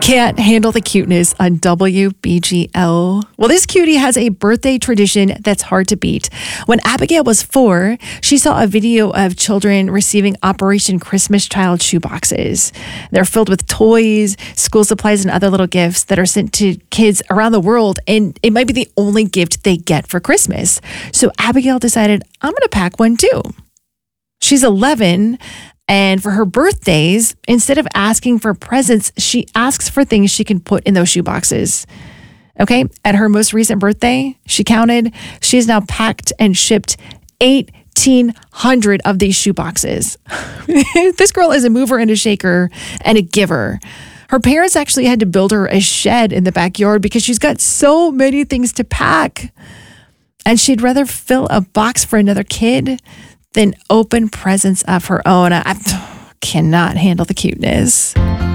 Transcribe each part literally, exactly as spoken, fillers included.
Can't handle the cuteness on W B G L. Well, this cutie has a birthday tradition that's hard to beat. When Abigail was four, she saw a video of children receiving Operation Christmas Child shoeboxes. They're filled with toys, school supplies, and other little gifts that are sent to kids around the world, and it might be the only gift they get for Christmas. So Abigail decided, I'm going to pack one too. She's eleven. And for her birthdays, instead of asking for presents, she asks for things she can put in those shoe boxes. Okay. At her most recent birthday, she counted, she's now packed and shipped eighteen hundred of these shoe boxes. This girl is a mover and a shaker and a giver. Her parents actually had to build her a shed in the backyard because she's got so many things to pack. And she'd rather fill a box for another kid than open presents of her own. I, I cannot handle the cuteness.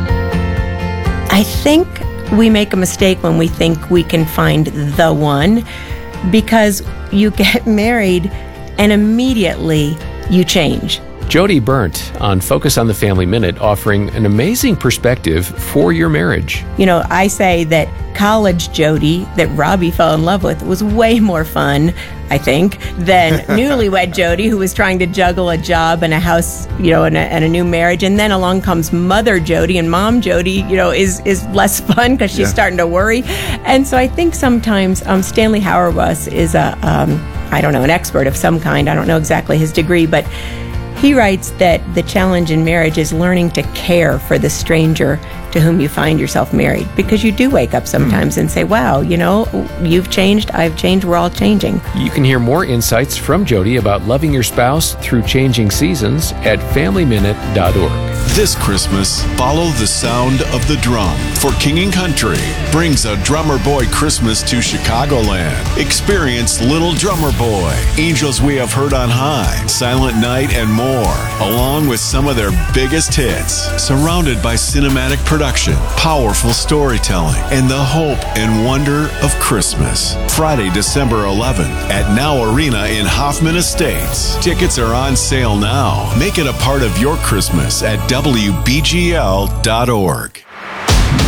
I think we make a mistake when we think we can find the one, because you get married and immediately you change. Jody Burnt on Focus on the Family Minute, offering an amazing perspective for your marriage. You know, I say that college Jody that Robbie fell in love with was way more fun, I think, than newlywed Jody, who was trying to juggle a job and a house, you know, and a, and a new marriage. And then along comes mother Jody, and mom Jody, you know, is is less fun because she's yeah. starting to worry. And so I think sometimes um, Stanley Hauerwas is a, um, I don't know, an expert of some kind. I don't know exactly his degree, but he writes that the challenge in marriage is learning to care for the stranger to whom you find yourself married, because you do wake up sometimes and say, wow, you know, you've changed, I've changed, we're all changing. You can hear more insights from Jody about loving your spouse through changing seasons at family minute dot org. This Christmas, follow the sound of the drum, for King and Country brings a Drummer Boy Christmas to Chicagoland. Experience Little Drummer Boy, Angels We Have Heard on High, Silent Night, and more, along with some of their biggest hits, surrounded by cinematic production, powerful storytelling, and the hope and wonder of Christmas. Friday, December eleventh at Now Arena in Hoffman Estates. Tickets are on sale now. Make it a part of your Christmas at W B G L dot org.